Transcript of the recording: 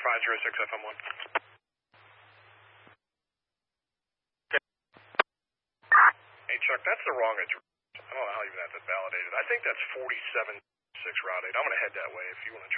506 FM1. Hey, Chuck, that's the wrong address. I don't know how even that's validated. I think that's 47 6 Route 8. I'm going to head that way if you want to